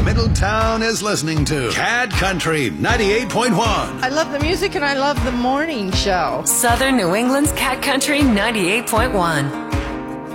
Middletown is listening to Cat Country 98.1. I love the music and I love the morning show. Southern New England's Cat Country 98.1.